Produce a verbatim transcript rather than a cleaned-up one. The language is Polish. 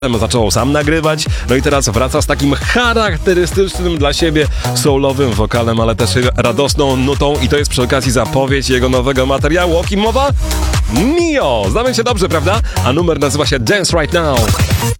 Zaczął sam nagrywać, no i teraz wraca z takim charakterystycznym dla siebie soulowym wokalem, ale też radosną nutą i to jest przy okazji zapowiedź jego nowego materiału. O kim mowa? Nio! Znamy się dobrze, prawda? A numer nazywa się Dance Right Now.